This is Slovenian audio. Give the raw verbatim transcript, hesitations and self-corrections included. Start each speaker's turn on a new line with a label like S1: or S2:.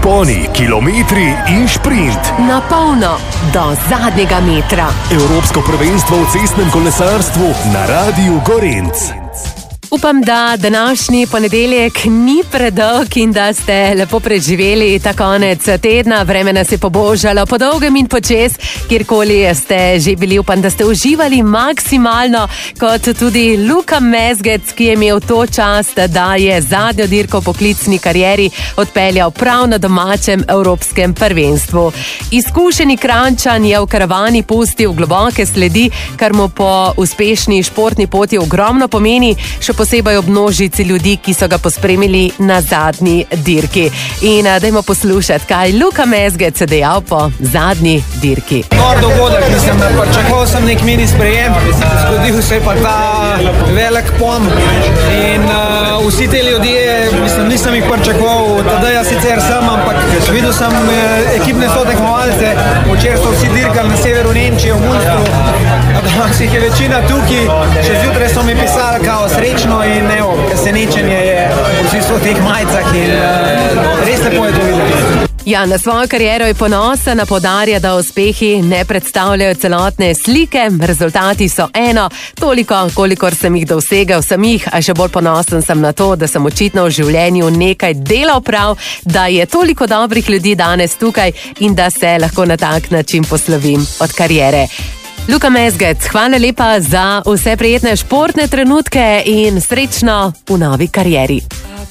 S1: Vzponi, kilometri in šprint.
S2: Na polno, do zadnjega metra.
S1: Evropsko prvenstvo v cestnem kolesarstvu na Radiu Gorenc.
S2: Upam, da današnji ponedeljek ni predolg in da ste lepo preživeli ta konec tedna. Vreme nas je pobožalo po dolgem in počez, kjerkoli ste že bili. Upam, da ste uživali maksimalno, kot tudi Luka Mezgec, ki je imel to čast, da je zadnjo dirko v poklicni karieri odpeljal prav na domačem evropskem prvenstvu. Izkušeni Kranjčan je v karavani pustil globoke sledi, kar mu po uspešni športni poti ogromno pomeni, še posebej ob množici ljudi, ki so ga pospremili na zadnji dirki. In dajmo poslušati, kaj Luka Mezgec je dejal po zadnji dirki.
S3: Nor dogodek, mislim, pričakoval sem nek mini sprejem, zgodil se je pa ta velik pom in uh, vsi te ljudje, mislim, nisem jih pričakoval, tadej jaz sicer sem, ampak videl sem eh, ekipne sotekmovalce, včeraj so vsi dirkali na severu Nemčije, v Munstru, danes jih je večina tukaj, še zjutraj so mi pisali kao srečno in evo, presenečenje je vsi so v teh majicah in uh, res lepo je to videti.
S2: Ja, na svojo kariero je ponosen, poudarja, da uspehi ne predstavljajo celotne slike, rezultati so eno, toliko, kolikor sem jih dosegal, sem jih, a še bolj ponosen sem na to, da sem očitno v življenju nekaj delal prav, da je toliko dobrih ljudi danes tukaj in da se lahko na tak način poslovim od kariere. Luka Mezgec, hvala lepa za vse prijetne športne trenutke in srečno v novi karieri.